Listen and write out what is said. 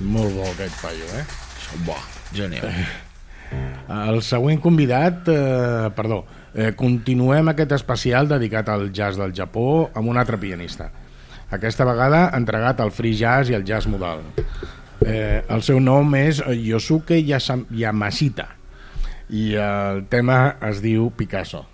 Molt bo aquest paio, Bo, genial. El següent convidat, continuem aquest especial dedicat al jazz del Japó amb un altre pianista. Aquesta vegada entregat al free jazz i al jazz modal. El seu nom és Yosuke Yamashita i el tema es diu Picasso.